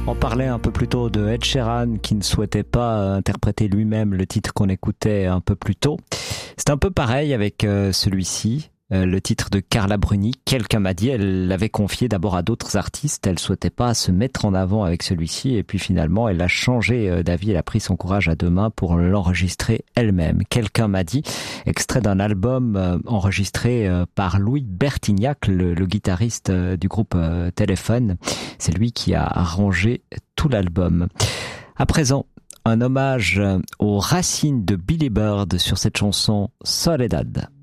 On parlait un peu plus tôt de Ed Sheeran qui ne souhaitait pas interpréter lui-même le titre qu'on écoutait un peu plus tôt. C'est un peu pareil avec celui-ci. Le titre de Carla Bruni, quelqu'un m'a dit, elle l'avait confié d'abord à d'autres artistes, elle souhaitait pas se mettre en avant avec celui-ci et puis finalement elle a changé d'avis, elle a pris son courage à deux mains pour l'enregistrer elle-même. Quelqu'un m'a dit, extrait d'un album enregistré par Louis Bertignac, le guitariste du groupe Téléphone. C'est lui qui a arrangé tout l'album. À présent, un hommage aux racines de Billy Bird sur cette chanson Soledad.